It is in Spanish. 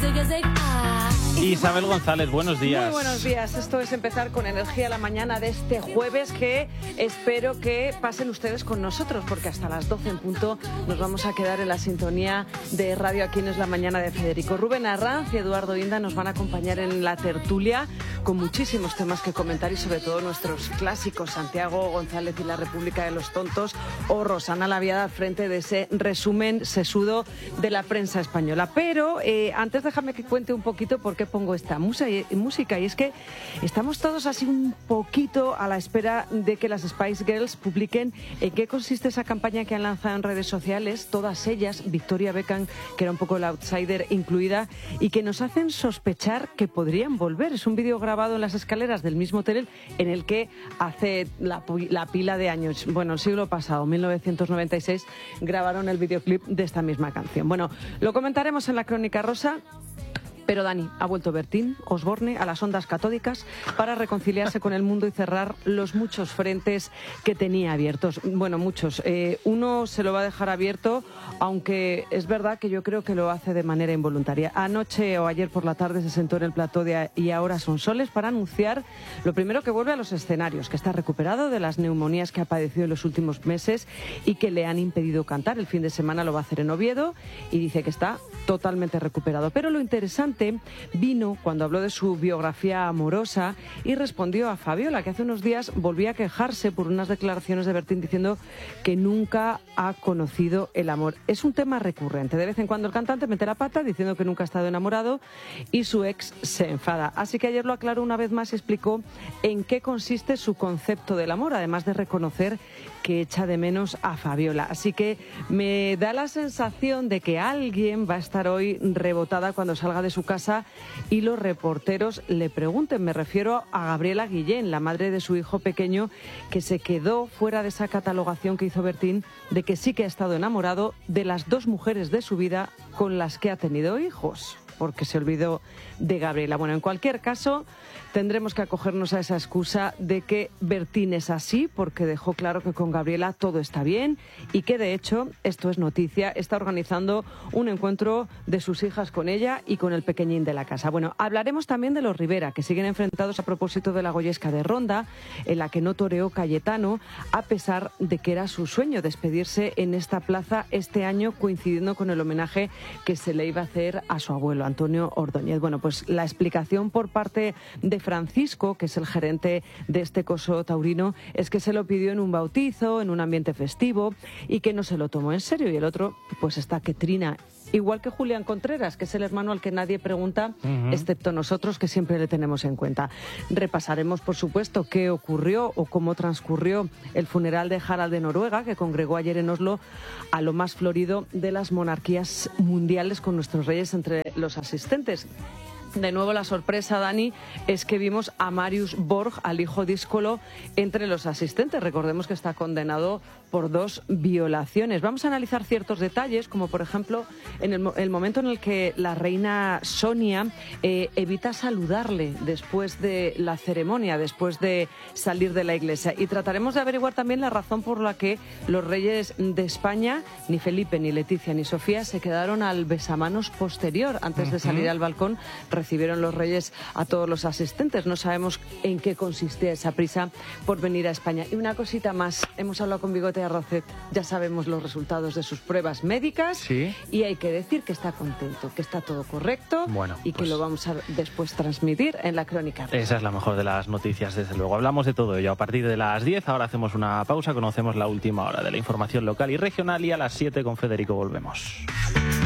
Isabel González, buenos días. Muy buenos días. Esto es empezar con energía la mañana de este jueves, que espero que pasen ustedes con nosotros, porque hasta las 12 en punto nos vamos a quedar en la sintonía de Radio Aquí no es la mañana de Federico. Rubén Arranz y Eduardo Inda nos van a acompañar en la tertulia con muchísimos temas que comentar y sobre todo nuestros clásicos, Santiago González y la República de los Tontos o Rosana Laviada al frente de ese resumen sesudo de la prensa española. Pero antes déjame que cuente un poquito por qué pongo esta música, y es que estamos todos así un poquito a la espera de que las Spice Girls publiquen en qué consiste esa campaña que han lanzado en redes sociales, todas ellas, Victoria Beckham, que era un poco la outsider incluida, y que nos hacen sospechar que podrían volver. Es un vídeo grabado en las escaleras del mismo hotel en el que hace la pila de años, bueno, el siglo pasado, 1996, grabaron el videoclip de esta misma canción. Bueno, lo comentaremos en la Crónica Rosa. Pero Dani, ha vuelto Bertín Osborne a las ondas catódicas para reconciliarse con el mundo y cerrar los muchos frentes que tenía abiertos. Bueno, muchos. Uno se lo va a dejar abierto, aunque es verdad que yo creo que lo hace de manera involuntaria. Anoche o ayer por la tarde se sentó en el plató de Y ahora son soles para anunciar lo primero, que vuelve a los escenarios, que está recuperado de las neumonías que ha padecido en los últimos meses y que le han impedido cantar. El fin de semana lo va a hacer en Oviedo y dice que está totalmente recuperado. Pero lo interesante vino cuando habló de su biografía amorosa y respondió a Fabiola, que hace unos días volvía a quejarse por unas declaraciones de Bertín diciendo que nunca ha conocido el amor. Es un tema recurrente. De vez en cuando el cantante mete la pata diciendo que nunca ha estado enamorado y su ex se enfada. Así que ayer lo aclaró una vez más y explicó en qué consiste su concepto del amor, además de reconocer que echa de menos a Fabiola. Así que me da la sensación de que alguien va a estar hoy rebotada cuando salga de su casa y los reporteros le pregunten. Me refiero a Gabriela Guillén, la madre de su hijo pequeño, que se quedó fuera de esa catalogación que hizo Bertín de que sí que ha estado enamorado de las dos mujeres de su vida con las que ha tenido hijos, porque se olvidó de Gabriela. Bueno, en cualquier caso, tendremos que acogernos a esa excusa de que Bertín es así, porque dejó claro que con Gabriela todo está bien y que, de hecho, esto es noticia, está organizando un encuentro de sus hijas con ella y con el pequeñín de la casa. Bueno, hablaremos también de los Rivera, que siguen enfrentados a propósito de la Goyesca de Ronda, en la que no toreó Cayetano, a pesar de que era su sueño despedirse en esta plaza este año, coincidiendo con el homenaje que se le iba a hacer a su abuelo, Antonio Ordóñez. Bueno, pues la explicación por parte de Francisco, que es el gerente de este coso taurino, es que se lo pidió en un bautizo, en un ambiente festivo, y que no se lo tomó en serio. Y el otro, pues está que trina. Igual que Julián Contreras, que es el hermano al que nadie pregunta, excepto nosotros, que siempre le tenemos en cuenta. Repasaremos, por supuesto, qué ocurrió o cómo transcurrió el funeral de Harald de Noruega, que congregó ayer en Oslo a lo más florido de las monarquías mundiales, con nuestros reyes entre los asistentes. De nuevo, la sorpresa, Dani, es que vimos a Marius Borg, al hijo díscolo, entre los asistentes. Recordemos que está condenado por 2 violaciones. Vamos a analizar ciertos detalles, como por ejemplo en el momento en el que la reina Sonia evita saludarle después de la ceremonia, después de salir de la iglesia. Y trataremos de averiguar también la razón por la que los reyes de España, ni Felipe, ni Leticia, ni Sofía, se quedaron al besamanos posterior antes de salir al balcón. Recibieron los reyes a todos los asistentes. No sabemos en qué consistía esa prisa por venir a España. Y una cosita más, hemos hablado con Bigote Arrocet, ya sabemos los resultados de sus pruebas médicas. ¿Sí? Y hay que decir que está contento, que está todo correcto, bueno, y que lo vamos a después transmitir en la Crónica. Esa es la mejor de las noticias, desde luego. Hablamos de todo ello a partir de las 10. Ahora hacemos una pausa, conocemos la última hora de la información local y regional y a las 7 con Federico volvemos.